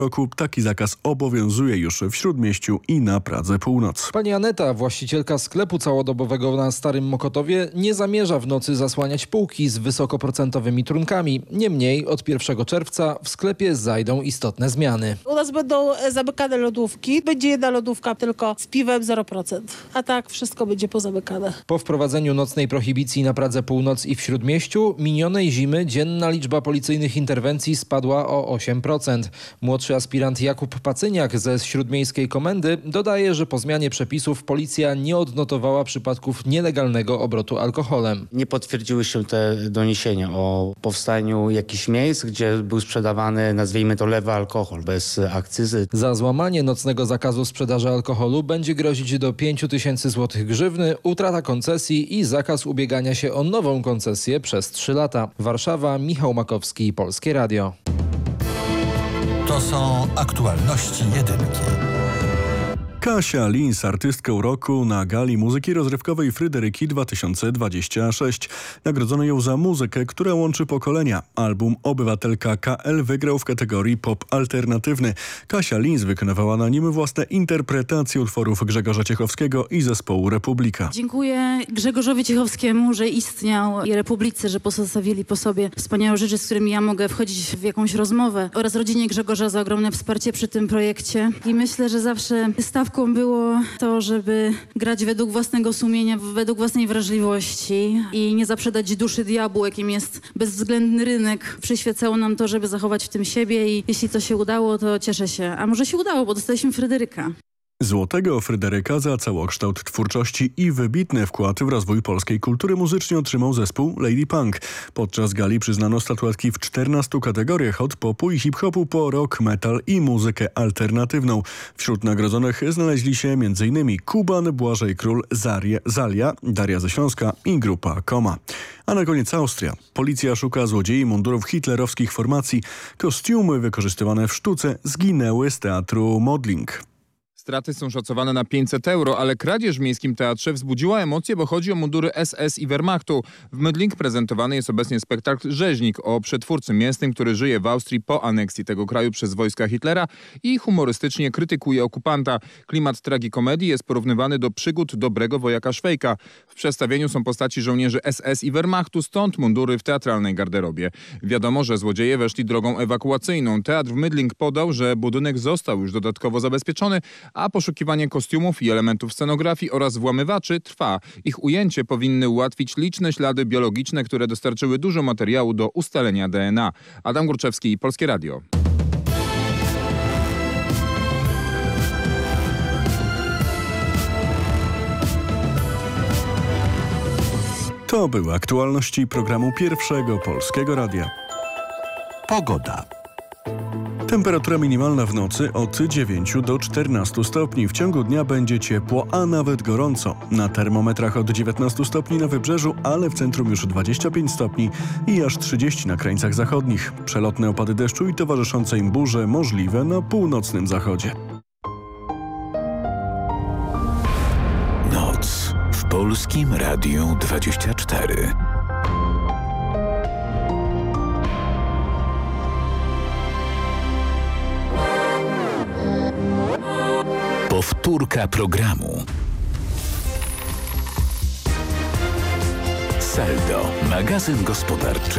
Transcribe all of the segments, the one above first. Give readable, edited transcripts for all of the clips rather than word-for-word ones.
roku taki zakaz obowiązuje już w Śródmieściu i na Pradze Północ. Pani Aneta, właścicielka sklepu całodobowego na Starym Mokotowie, nie zamierza w nocy zasłaniać półki z wysokoprocentowymi trunkami. Niemniej od 1 czerwca w sklepie zajdą istotne zmiany. U nas będą zamykane lodówki. Będzie jedna lodówka tylko z piwem 0%. A tak wszystko będzie pozamykane. Po wprowadzeniu nocnej prohibicji na Pradze Północ i w Śródmieściu minionej zimy dzienna liczba policyjnych interwencji spadła o 8%. Młodszy aspirant Jakub Pacyniak ze Śródmiejskiej Komendy dodaje, że po zmianie przepisów policja nie odnotowała przypadków nielegalnego obrotu alkoholem. Nie potwierdziły się te doniesienia o powstaniu jakichś miejsc, gdzie był sprzedawany, nazwijmy to, lewy alkohol bez akcyzy. Za złamanie nocnego zakazu sprzedaży alkoholu będzie grozić do 5 000 złotych grzywny, utrata koncesji i zakaz ubiegania się o nową koncesję przez 3 lata. Warszawa, Michał Makowski, Polskie Radio. To są aktualności jedynki. Kasia Lins, artystką roku na gali muzyki rozrywkowej Fryderyki 2026. Nagrodzono ją za muzykę, która łączy pokolenia. Album Obywatelka KL wygrał w kategorii pop alternatywny. Kasia Lins wykonywała na nim własne interpretacje utworów Grzegorza Ciechowskiego i zespołu Republika. Dziękuję Grzegorzowi Ciechowskiemu, że istniał, i Republice, że pozostawili po sobie wspaniałe rzeczy, z którymi ja mogę wchodzić w jakąś rozmowę, oraz rodzinie Grzegorza za ogromne wsparcie przy tym projekcie. I myślę, że zawsze stawką było to, żeby grać według własnego sumienia, według własnej wrażliwości i nie zaprzedać duszy diabłu, jakim jest bezwzględny rynek. Przyświecało nam to, żeby zachować w tym siebie i jeśli to się udało, to cieszę się. A może się udało, bo dostaliśmy Fryderyka. Złotego Fryderyka za całokształt twórczości i wybitny wkład w rozwój polskiej kultury muzycznej otrzymał zespół Lady Punk. Podczas gali przyznano statuetki w 14 kategoriach, od popu i hip-hopu po rock, metal i muzykę alternatywną. Wśród nagrodzonych znaleźli się m.in. Kuban, Błażej Król, Zalia, Daria ze Śląska i grupa Koma. A na koniec Austria. Policja szuka złodziei mundurów hitlerowskich formacji. Kostiumy wykorzystywane w sztuce zginęły z teatru Modling. Straty są szacowane na 500 euro, ale kradzież w Miejskim Teatrze wzbudziła emocje, bo chodzi o mundury SS i Wehrmachtu. W Mödling prezentowany jest obecnie spektakl Rzeźnik o przetwórcy mięsnym, który żyje w Austrii po aneksji tego kraju przez wojska Hitlera i humorystycznie krytykuje okupanta. Klimat tragikomedii jest porównywany do przygód dobrego wojaka Szwejka. W przedstawieniu są postaci żołnierzy SS i Wehrmachtu, stąd mundury w teatralnej garderobie. Wiadomo, że złodzieje weszli drogą ewakuacyjną. Teatr w Mödling podał, że budynek został już dodatkowo zabezpieczony, a poszukiwanie kostiumów i elementów scenografii oraz włamywaczy trwa. Ich ujęcie powinny ułatwić liczne ślady biologiczne, które dostarczyły dużo materiału do ustalenia DNA. Adam Górczewski, Polskie Radio. To były aktualności programu Pierwszego Polskiego Radia. Pogoda. Temperatura minimalna w nocy od 9 do 14 stopni. W ciągu dnia będzie ciepło, a nawet gorąco. Na termometrach od 19 stopni na wybrzeżu, ale w centrum już 25 stopni i aż 30 na krańcach zachodnich. Przelotne opady deszczu i towarzyszące im burze możliwe na północnym zachodzie. Noc w Polskim Radiu 24. Powtórka programu. Saldo, magazyn gospodarczy.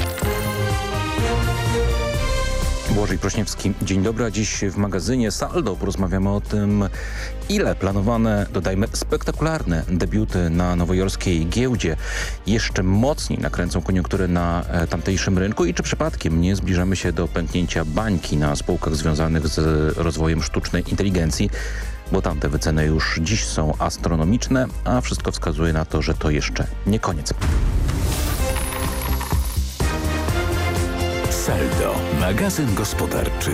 Błażej Prośniewski, dzień dobry. Dziś w magazynie Saldo porozmawiamy o tym, ile planowane, dodajmy, spektakularne debiuty na nowojorskiej giełdzie jeszcze mocniej nakręcą koniunkturę na tamtejszym rynku i czy przypadkiem nie zbliżamy się do pęknięcia bańki na spółkach związanych z rozwojem sztucznej inteligencji, bo tamte wyceny już dziś są astronomiczne, a wszystko wskazuje na to, że to jeszcze nie koniec. Saldo, magazyn gospodarczy.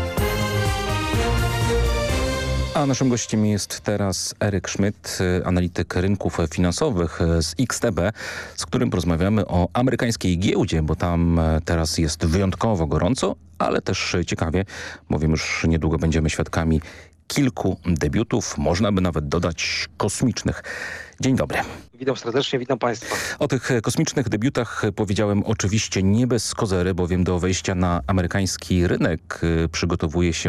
A naszym gościem jest teraz Eryk Szmyt, analityk rynków finansowych z XTB, z którym porozmawiamy o amerykańskiej giełdzie, bo tam teraz jest wyjątkowo gorąco, ale też ciekawie, bowiem już niedługo będziemy świadkami kilku debiutów, można by nawet dodać kosmicznych. Dzień dobry. Witam serdecznie, witam Państwa. O tych kosmicznych debiutach powiedziałem oczywiście nie bez kozery, bowiem do wejścia na amerykański rynek przygotowuje się